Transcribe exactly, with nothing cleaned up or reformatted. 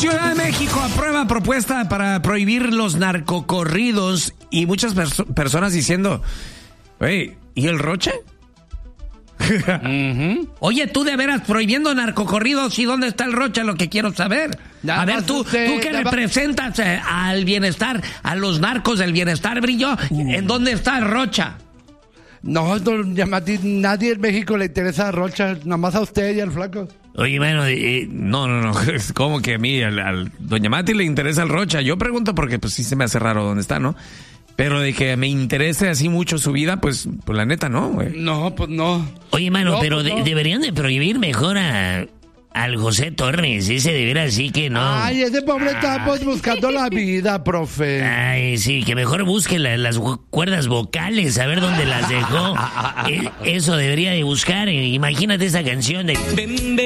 Ciudad de México aprueba propuesta para prohibir los narcocorridos y muchas perso- personas diciendo, hey, ¿y el Rocha? uh-huh. Oye, tú de veras prohibiendo narcocorridos, ¿y dónde está el Rocha? Lo que quiero saber. Ya a ver, tú, usted, tú que representas eh, al bienestar, a los narcos del bienestar, Brillo, uh. ¿en dónde está el Rocha? No, don Yamati, nadie en México le interesa a Rocha, nada más a usted y al flaco. Oye, bueno, eh, no, no, no, es como que a mí, al, al doña Mati le interesa el Rocha. Yo pregunto porque pues sí se me hace raro dónde está, ¿no? Pero de que me interese así mucho su vida, pues, pues la neta, ¿no, güey? No, pues no. Oye, mano, no, pero pues de, no. deberían de prohibir mejor a... al José Torres, ese de veras sí que no. Ay, ese pobre ah. está pues buscando la vida, profe. Ay, sí, que mejor busque la, las cuerdas vocales, a ver dónde las dejó. Eso debería de buscar. Imagínate esa canción de...